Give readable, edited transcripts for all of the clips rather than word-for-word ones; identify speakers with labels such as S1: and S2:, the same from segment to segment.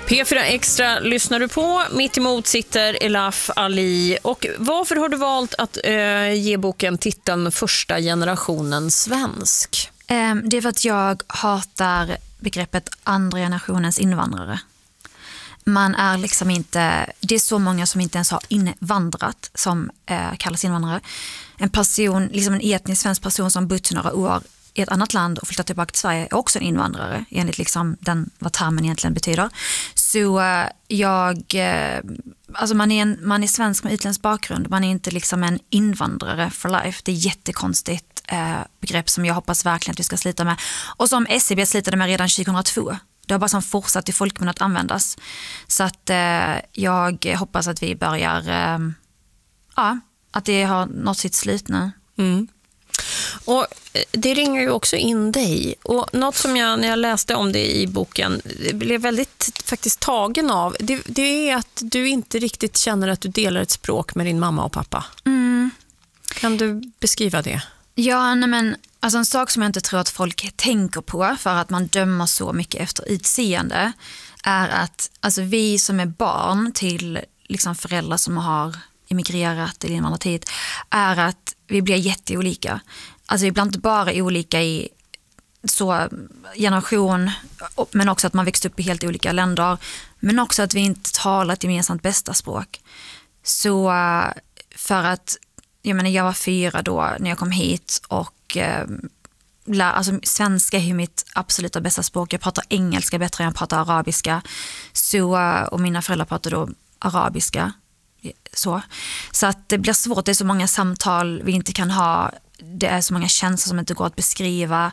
S1: P4 Extra lyssnar du på. Mitt emot sitter Elaf Ali. Och varför har du valt att ge boken titeln Första generationen svensk?
S2: Det är för att jag hatar begreppet andra generationens invandrare. Man är liksom inte, det är så många som inte ens har invandrat som kallas invandrare. En person, liksom en etnisk svensk person som bott några år i ett annat land och flyttat tillbaka till Sverige är också en invandrare enligt liksom vad termen egentligen betyder. Så alltså man är svensk med utländsk bakgrund, man är inte liksom en invandrare for life. Det är jättekonstigt begrepp som jag hoppas verkligen att vi ska slita med. Och som SCB slitade med redan 2002. Det har bara som fortsatt i folkmun att användas. Så att jag hoppas att vi börjar, att det har nått sitt slut nu.
S1: Mm. Och det ringer ju också in dig. Och något som jag, när jag läste om det i boken, blev väldigt faktiskt tagen av, det är att du inte riktigt känner att du delar ett språk med din mamma och pappa. Mm. Kan du beskriva det?
S2: Ja, men alltså en sak som jag inte tror att folk tänker på för att man dömer så mycket efter utseende är att alltså vi som är barn till liksom föräldrar som har immigrerat eller invandrat hit är att vi blir jätteolika. Alltså vi blir inte bara olika i så generation, men också att man växt upp i helt olika länder, men också att vi inte talar ett gemensamt bästa språk. Så för att jag var 4 då när jag kom hit och alltså svenska är ju mitt absoluta bästa språk. Jag pratar engelska bättre än jag pratar arabiska. Så, och mina föräldrar pratar då arabiska. Så att det blir svårt, det är så många samtal vi inte kan ha, det är så många känslor som inte går att beskriva.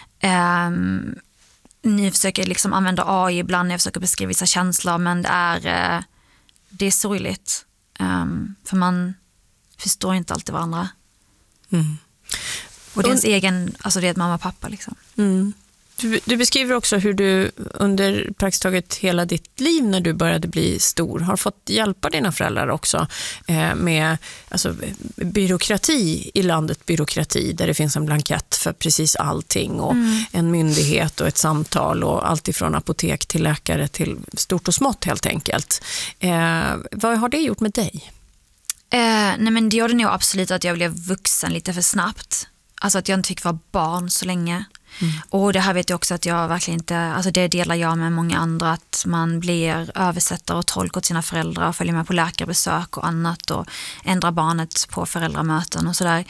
S2: Ni försöker liksom använda AI ibland när jag försöker beskriva vissa känslor, men det är sorgligt, för man förstår inte alltid varandra. Mm. Och det är ens egen, alltså det är ett mamma och pappa liksom. Mm.
S1: Du beskriver också hur du under praktiskt taget hela ditt liv när du började bli stor har fått hjälpa dina föräldrar också med alltså, byråkrati i landet, byråkrati där det finns en blankett för precis allting och en myndighet och ett samtal och allt ifrån apotek till läkare till stort och smått helt enkelt. Vad har det gjort med dig?
S2: Nej, men det gjorde nog absolut att jag blev vuxen lite för snabbt. Alltså att jag inte fick vara barn så länge. Och det här vet jag också att jag verkligen inte, alltså det delar jag med många andra, att man blir översättare och tolk åt sina föräldrar och följer med på läkarbesök och annat och ändrar barnet på föräldramöten och sådär.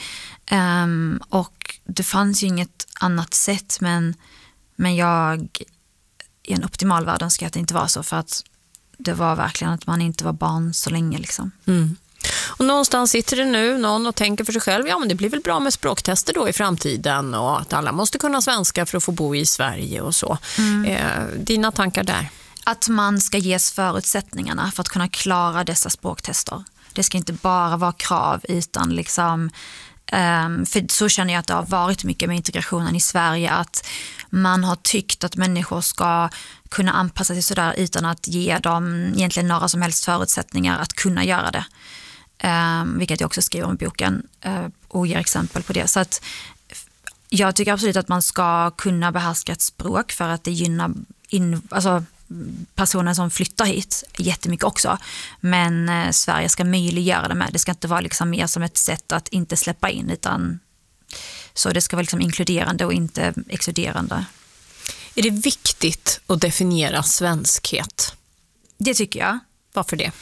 S2: Och det fanns ju inget annat sätt, men jag i en optimal värld önskar att det inte var så, för att det var verkligen att man inte var barn så länge liksom. Mm.
S1: Och någonstans sitter det nu någon och tänker för sig själv, ja men det blir väl bra med språktester då i framtiden och att alla måste kunna svenska för att få bo i Sverige och så. Dina tankar där?
S2: Att man ska ges förutsättningarna för att kunna klara dessa språktester. Det ska inte bara vara krav utan liksom, för så känner jag att det har varit mycket med integrationen i Sverige, att man har tyckt att människor ska kunna anpassa sig sådär utan att ge dem egentligen några som helst förutsättningar att kunna göra det. Vilket jag också skriver om i boken och ger exempel på det. Så att jag tycker absolut att man ska kunna behärska ett språk för att det gynnar alltså personer som flyttar hit jättemycket också. Men Sverige ska möjliggöra det med. Det ska inte vara liksom mer som ett sätt att inte släppa in, utan så det ska vara liksom inkluderande och inte exkluderande.
S1: Är det viktigt att definiera svenskhet?
S2: Det tycker jag.
S1: Varför det?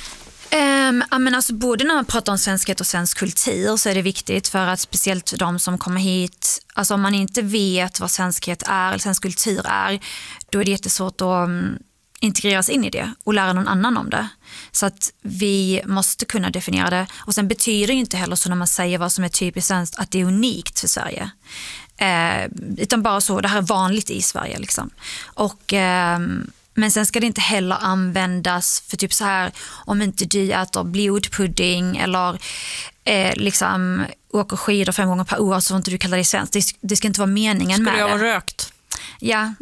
S2: Men alltså både när man pratar om svenskhet och svensk kultur så är det viktigt, för att speciellt de som kommer hit, alltså om man inte vet vad svenskhet är eller svensk kultur är, då är det jättesvårt att integreras in i det och lära någon annan om det. Så att vi måste kunna definiera det. Och sen betyder det inte heller så när man säger vad som är typiskt svenskt att det är unikt för Sverige. Utan bara så, det här är vanligt i Sverige liksom. Och men sen ska det inte heller användas för typ så här, om inte du äter blodpudding eller liksom åker skidor 5 gånger per år så får inte du kalla det svenskt. Det ska inte vara meningen med det.
S1: Skulle jag vara rökt?
S2: Ja,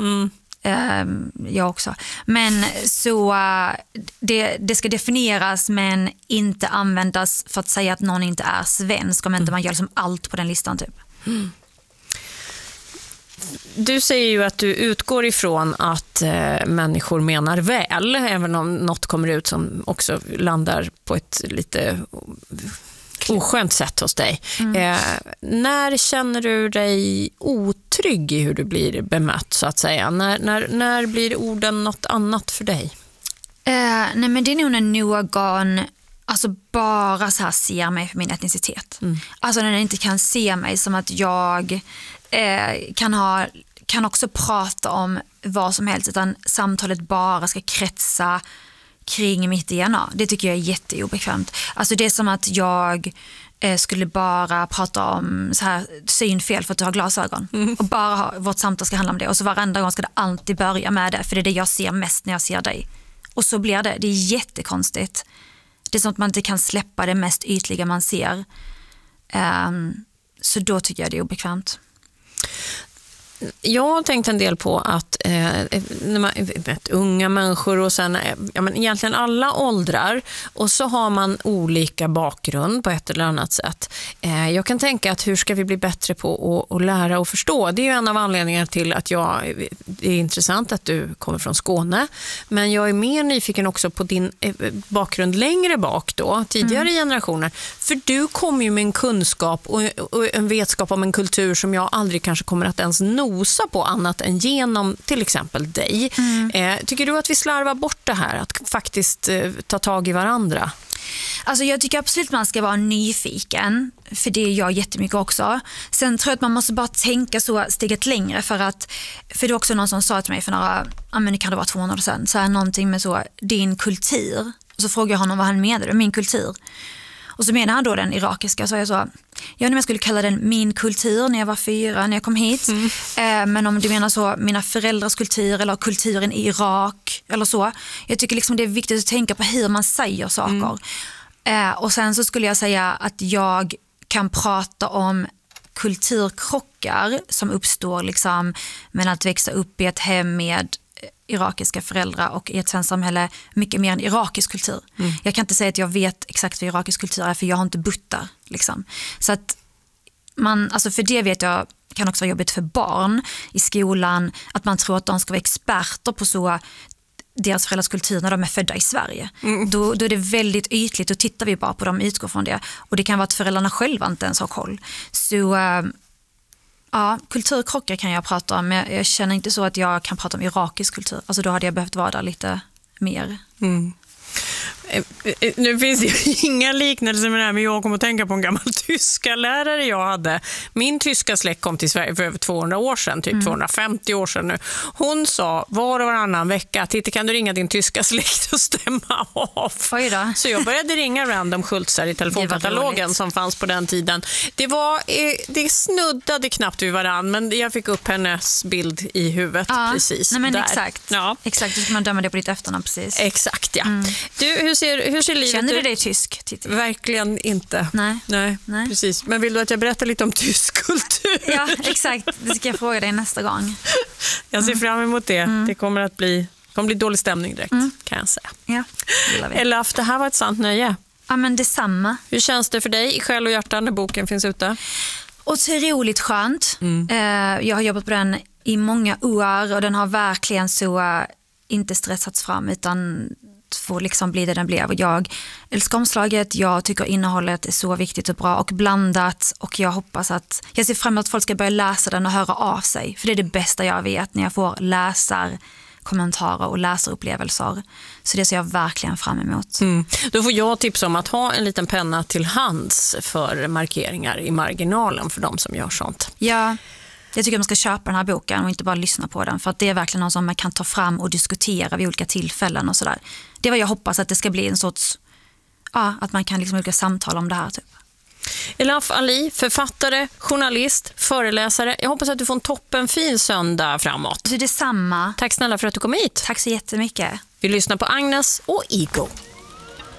S2: jag också. Men så det ska definieras men inte användas för att säga att någon inte är svensk, om inte man gör liksom allt på den listan typ.
S1: Du säger ju att du utgår ifrån att människor menar väl, även om något kommer ut som också landar på ett lite oskönt sätt hos dig. När känner du dig otrygg i hur du blir bemött, så att säga? När blir orden något annat för dig?
S2: Nej, men det är nog när någon bara så här ser mig för min etnicitet. Alltså när den inte kan se mig som att jag kan också prata om vad som helst, utan samtalet bara ska kretsa kring mitt DNA. Det tycker jag är jätteobekvämt. Alltså det är som att jag skulle bara prata om så här synfel för att du har glasögon. Och bara vårt samtal ska handla om det. Och så varenda gång ska det alltid börja med det. För det är det jag ser mest när jag ser dig. Och så blir det. Det är jättekonstigt. Det är som att man inte kan släppa det mest ytliga man ser. Så då tycker jag det är obekvämt.
S1: Jag har tänkt en del på att när man vet, unga människor och sen egentligen alla åldrar, och så har man olika bakgrund på ett eller annat sätt. Jag kan tänka att hur ska vi bli bättre på att lära och förstå? Det är ju en av anledningarna till att det är intressant att du kommer från Skåne, men jag är mer nyfiken också på din bakgrund längre bak då, tidigare generationer. För du kom ju med en kunskap och en vetskap om en kultur som jag aldrig kanske kommer att ens nosa på annat än genom till exempel dig. Tycker du att vi slarvar bort det här, att faktiskt ta tag i varandra?
S2: Alltså jag tycker absolut man ska vara nyfiken, för det är jag jättemycket också. Sen tror jag att man måste bara tänka så steget längre, för det är också någon som sa till mig för det kan det vara 200 år sedan, så här någonting med så, din kultur. Och så frågade jag honom vad han menade med min kultur. Och så menar han då den irakiska, så jag sa, om jag skulle kalla den min kultur när jag var 4, när jag kom hit. Men om du menar så, mina föräldrars kultur eller kulturen i Irak eller så. Jag tycker liksom det är viktigt att tänka på hur man säger saker. Och sen så skulle jag säga att jag kan prata om kulturkrockar som uppstår liksom med att växa upp i ett hem med irakiska föräldrar och i ett svenskt samhälle mycket mer än irakisk kultur. Jag kan inte säga att jag vet exakt vad irakisk kultur är, för jag har inte bott där liksom. Så att för det vet jag kan också vara jobbigt för barn i skolan, att man tror att de ska vara experter på så deras föräldrars kultur när de är födda i Sverige. Då är det väldigt ytligt, då tittar vi bara på dem, utgår från det. Och det kan vara att föräldrarna själva inte ens har koll. Så ja, kulturkrockar kan jag prata om, men jag känner inte så att jag kan prata om irakisk kultur. Alltså då hade jag behövt vara där lite mer.
S1: Nu finns det inga liknelser med det här, men jag kommer att tänka på en gammal tyska lärare jag hade. Min tyska släkt kom till Sverige för över 200 år sedan, typ 250 år sedan nu. Hon sa var och varannan vecka, Titti, kan du ringa din tyska släkt och stämma av? Så jag började ringa random Schultzar i telefonkatalogen som fanns på den tiden. Det snuddade knappt vid varann, men jag fick upp hennes bild i huvudet precis.
S2: Nej, men
S1: där.
S2: Exakt.
S1: Ja.
S2: Exakt, då ska man döma det på ditt efternamn precis.
S1: Exakt, ja. Du, hur ser livet ut?
S2: Känner du dig tysk, Titti?
S1: Verkligen inte.
S2: Nej.
S1: Precis. Men vill du att jag berättar lite om tysk kultur?
S2: Ja, exakt. Det ska jag fråga dig nästa gång.
S1: Jag ser fram emot det. Det kommer att bli dålig stämning direkt, kan jag säga.
S2: Ja, det gillar vi.
S1: Elaf, det här var ett sant nöje.
S2: Ja, men detsamma.
S1: Hur känns det för dig i själ och hjärta när boken finns ute?
S2: Otroligt skönt. Jag har jobbat på den i många år och den har verkligen så inte stressats fram, utan får liksom bli det den blev. Jag älskar omslaget, jag tycker innehållet är så viktigt och bra och blandat, och jag hoppas att jag ser fram emot att folk ska börja läsa den och höra av sig, för det är det bästa jag vet, när jag får läsarkommentarer och läsarupplevelser. Så det ser jag verkligen fram emot.
S1: Då får jag tipsa om att ha en liten penna till hands för markeringar i marginalen för de som gör sånt.
S2: Ja, jag tycker att man ska köpa den här boken och inte bara lyssna på den, för att det är verkligen något som man kan ta fram och diskutera vid olika tillfällen och sådär. Det är vad jag hoppas, att det ska bli en sorts, att man kan liksom olika samtal om det här typ.
S1: Elaf Ali, författare, journalist, föreläsare. Jag hoppas att du får en toppenfin söndag framåt.
S2: Det är detsamma.
S1: Tack snälla för att du kom hit.
S2: Tack så jättemycket.
S1: Vi lyssnar på Agnes och Ego.